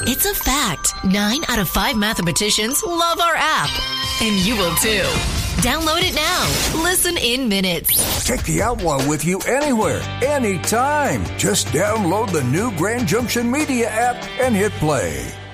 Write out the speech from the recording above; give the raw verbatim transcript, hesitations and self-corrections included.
It's a fact. Nine out of five mathematicians love our app. And you will too. Download it now. Listen in minutes. Take the Outlaw with you anywhere, anytime. Just download the new Grand Junction Media app and hit play.